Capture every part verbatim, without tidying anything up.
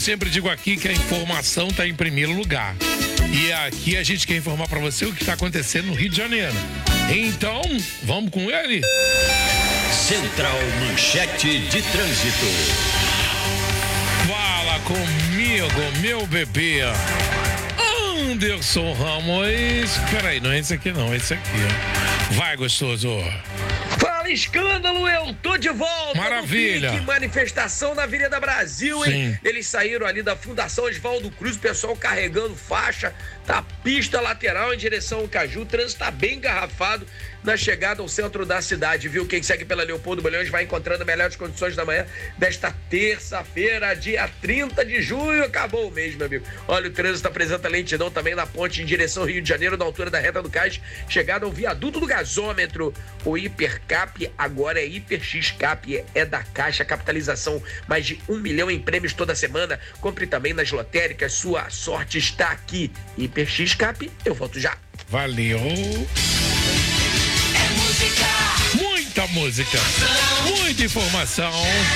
Sempre digo aqui que a informação está em primeiro lugar. E aqui a gente quer informar para você o que está acontecendo no Rio de Janeiro. Então, vamos com ele? Central Manchete de Trânsito. Fala comigo, meu bebê. Anderson Ramos. Peraí, não é esse aqui não, é esse aqui. Vai, gostoso. Fala, escândalo, eu tô de volta. Maravilha. Que manifestação na Avenida Brasil, hein? Sim. Eles saíram ali da Fundação Oswaldo Cruz, o pessoal carregando faixa, tá pista lateral em direção ao Caju, o trânsito tá bem engarrafado na chegada ao centro da cidade, viu? Quem segue pela Leopoldo Bulhões vai encontrando melhores condições da manhã desta terça-feira, dia trinta de junho, acabou o mês, meu amigo. Olha, o trânsito apresenta lentidão também na ponte em direção ao Rio de Janeiro, na altura da reta do Cais, chegada ao viaduto do gasômetro. O Hipercap agora é Hiper X-Cap, é da Caixa, capitalização mais de um milhão em prêmios toda semana. Compre também nas lotéricas, sua sorte está aqui. Hiper X-Cap, eu volto já. Valeu. Muita música, muita informação.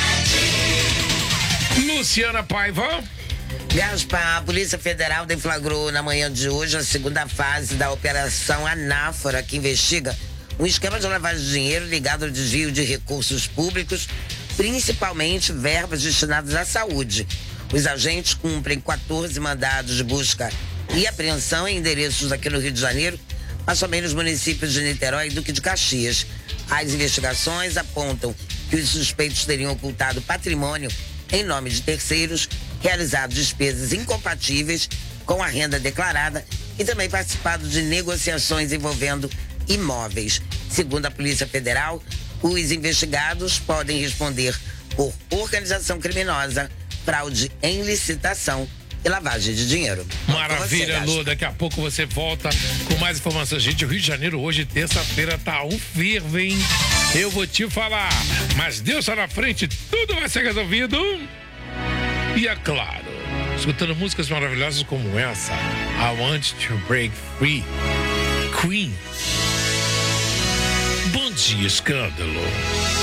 Luciana Paiva. Gaspar, a Polícia Federal deflagrou na manhã de hoje a segunda fase da Operação Anáfora, que investiga um esquema de lavagem de dinheiro ligado ao desvio de recursos públicos, principalmente verbas destinadas à saúde. Os agentes cumprem quatorze mandados de busca e apreensão em endereços aqui no Rio de Janeiro, mas também nos municípios de Niterói e Duque de Caxias. As investigações apontam que os suspeitos teriam ocultado patrimônio em nome de terceiros, realizado despesas incompatíveis com a renda declarada e também participado de negociações envolvendo imóveis. Segundo a Polícia Federal, os investigados podem responder por organização criminosa, fraude em licitação e lavagem de dinheiro. Maravilha, Lu. Daqui a pouco você volta com mais informações. Gente, o Rio de Janeiro hoje, terça-feira, tá um fervo, hein? Eu vou te falar. Mas Deus tá na frente, tudo vai ser resolvido. E é claro, escutando músicas maravilhosas como essa, I Want to Break Free, Queen. Bom dia, escândalo.